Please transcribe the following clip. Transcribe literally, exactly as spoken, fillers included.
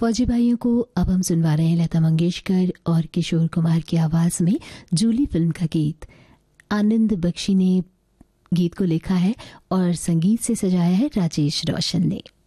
फौजी भाइयों को अब हम सुनवा रहे हैं लता मंगेशकर और किशोर कुमार की आवाज में जूली फिल्म का गीत। आनंद बख्शी ने गीत को लिखा है और संगीत से सजाया है राजेश रोशन ने।